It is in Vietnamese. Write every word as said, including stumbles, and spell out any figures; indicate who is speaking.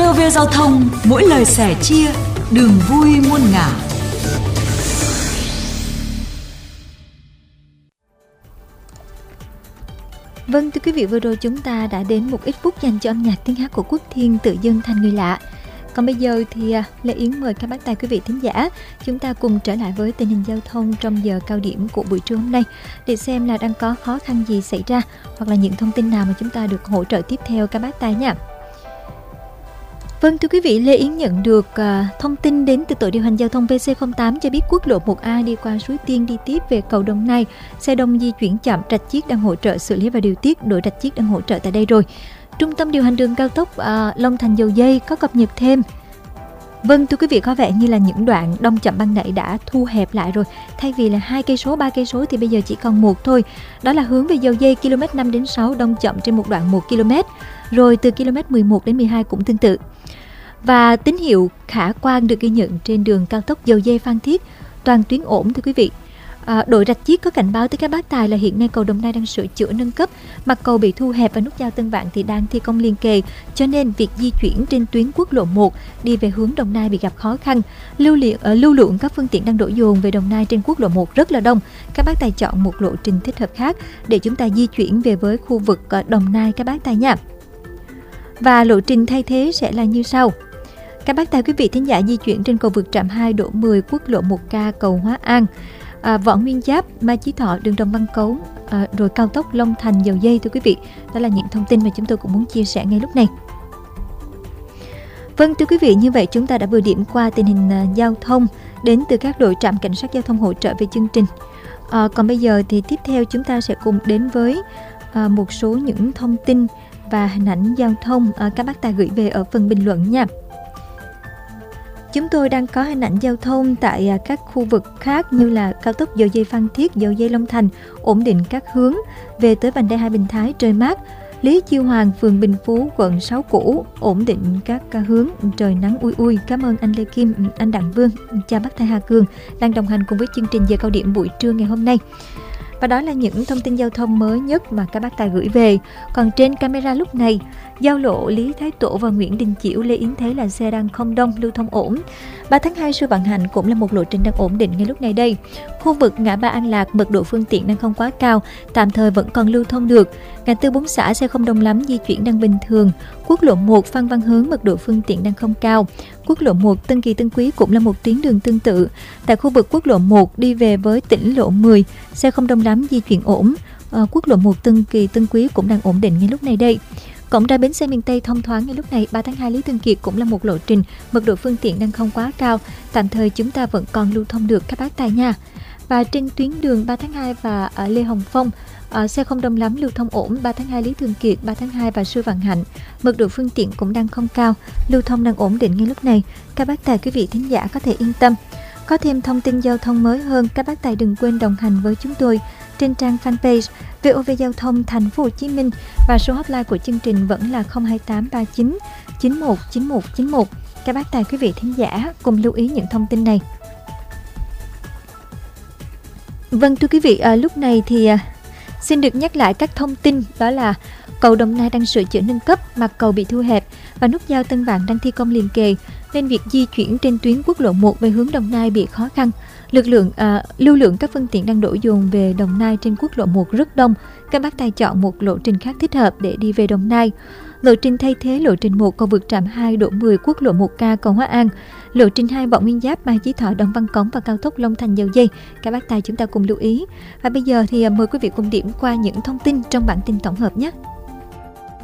Speaker 1: vê o vê Giao thông, mỗi lời sẻ chia, đường vui muôn ngả.
Speaker 2: Vâng, thưa quý vị, vừa rồi chúng ta đã đến một ít phút dành cho âm nhạc tiếng hát của Quốc Thiên tự dưng thành người lạ. Còn bây giờ thì Lê Yến mời các bác tài quý vị thính giả, chúng ta cùng trở lại với tình hình giao thông trong giờ cao điểm của buổi trưa hôm nay để xem là đang có khó khăn gì xảy ra hoặc là những thông tin nào mà chúng ta được hỗ trợ tiếp theo các bác tài nha. Vâng, thưa quý vị, Lê Yến nhận được uh, thông tin đến từ tổ điều hành giao thông vê xê không tám cho biết quốc lộ một A đi qua Suối Tiên đi tiếp về cầu Đồng Nai, xe đông di chuyển chậm, Rạch Chiếc đang hỗ trợ xử lý và điều tiết, đội Rạch Chiếc đang hỗ trợ tại đây rồi. Trung tâm điều hành đường cao tốc uh, Long Thành Dầu Dây có cập nhật thêm. Vâng, thưa quý vị, có vẻ như là những đoạn đông chậm ban nãy đã thu hẹp lại rồi. Thay vì là hai cây số, ba cây số thì bây giờ chỉ còn một thôi. Đó là hướng về Dầu Dây km năm đến sáu đông chậm trên một đoạn một ki lô mét. Rồi từ km mười một đến mười hai cũng tương tự. Và tín hiệu khả quan được ghi nhận trên đường cao tốc Dầu Dây Phan Thiết, toàn tuyến ổn thưa quý vị. À, đội Rạch Chiếc có cảnh báo tới các bác tài là hiện nay cầu Đồng Nai đang sửa chữa nâng cấp, mặt cầu bị thu hẹp và nút giao Tân Vạn thì đang thi công liền kề, cho nên việc di chuyển trên tuyến quốc lộ một đi về hướng Đồng Nai bị gặp khó khăn. Lưu lượng ở lưu lượng các phương tiện đang đổ dồn về Đồng Nai trên quốc lộ một rất là đông. Các bác tài chọn một lộ trình thích hợp khác để chúng ta di chuyển về với khu vực Đồng Nai các bác tài nha. Và lộ trình thay thế sẽ là như sau. Các bác tài quý vị thính giả di chuyển trên cầu vượt trạm hai độ mười quốc lộ một K cầu Hóa An, à, Võ Nguyên Giáp, Mai Chí Thọ, đường Đồng Văn Cống, à, rồi cao tốc Long Thành Dầu Dây thưa quý vị. Đó là những thông tin mà chúng tôi cũng muốn chia sẻ ngay lúc này. Vâng, thưa quý vị, như vậy chúng ta đã vừa điểm qua tình hình uh, giao thông đến từ các đội trạm cảnh sát giao thông hỗ trợ về chương trình. À, còn bây giờ thì tiếp theo chúng ta sẽ cùng đến với uh, một số những thông tin và hình ảnh giao thông uh, các bác tài gửi về ở phần bình luận nha. Chúng tôi đang có hình ảnh giao thông tại các khu vực khác như là cao tốc Dầu Dây Phan Thiết, Dầu Dây Long Thành, ổn định các hướng về tới vành đai hai Bình Thái, trời mát. Lý Chiêu Hoàng, phường Bình Phú, quận sáu cũ, ổn định các hướng, trời nắng ui ui. Cảm ơn anh Lê Kim, anh Đặng Vương, chào bác Thái Hà Cường đang đồng hành cùng với chương trình giờ cao điểm buổi trưa ngày hôm nay. Và đó là những thông tin giao thông mới nhất mà các bác tài gửi về. Còn trên camera lúc này, giao lộ Lý Thái Tổ và Nguyễn Đình Chiểu, Lê Yến thấy là xe đang không đông, lưu thông ổn. ba tháng hai Sư Vạn Hạnh cũng là một lộ trình đang ổn định ngay lúc này đây. Khu vực ngã ba An Lạc, mật độ phương tiện đang không quá cao, tạm thời vẫn còn lưu thông được. Ngã tư Bốn Xã xe không đông lắm, di chuyển đang bình thường. Quốc lộ một Phan Văn Hướng, mật độ phương tiện đang không cao. Quốc lộ một Tân Kỳ Tân Quý cũng là một tuyến đường tương tự. Tại khu vực quốc lộ một đi về với tỉnh lộ mười, xe không đông lắm, di chuyển ổn. À, quốc lộ một Tân Kỳ Tân Quý cũng đang ổn định ngay lúc này đây. Cổng ra bến xe miền Tây thông thoáng ngay lúc này. ba tháng hai Lý Thường Kiệt cũng là một lộ trình, mật độ phương tiện đang không quá cao, tạm thời chúng ta vẫn còn lưu thông được các bác tài nha. Và trên tuyến đường ba tháng hai và ở Lê Hồng Phong, à, xe không đông lắm, lưu thông ổn. ba tháng hai Lý Thường Kiệt, ba tháng hai và Sư Vạn Hạnh, mật độ phương tiện cũng đang không cao, lưu thông đang ổn định ngay lúc này. Các bác tài quý vị thính giả có thể yên tâm. Có thêm thông tin giao thông mới hơn, các bác tài đừng quên đồng hành với chúng tôi trên trang fanpage vê o vê Giao thông Thành phố Hồ Chí Minh, và số hotline của chương trình vẫn là không hai tám ba chín chín một chín một chín một. Các bác tài quý vị thính giả cùng lưu ý những thông tin này. Vâng, thưa quý vị, à, lúc này thì à, xin được nhắc lại các thông tin, đó là cầu Đồng Nai đang sửa chữa nâng cấp, mặt cầu bị thu hẹp và nút giao Tân Vạn đang thi công liền kề, nên việc di chuyển trên tuyến quốc lộ một về hướng Đồng Nai bị khó khăn. Lực lượng à, lưu lượng các phương tiện đang đổ dồn về Đồng Nai trên quốc lộ một rất đông. Các bác tài chọn một lộ trình khác thích hợp để đi về Đồng Nai. Lộ trình thay thế lộ trình một cầu vượt trạm hai độ mười quốc lộ một K cầu Hóa An, lộ trình hai Võ Nguyên Giáp, Mai Chí Thọ, Đồng Văn Cống và cao tốc Long Thành Dầu Dây. Các bác tài chúng ta cùng lưu ý. Và bây giờ thì mời quý vị cùng điểm qua những thông tin trong bản tin tổng hợp nhé.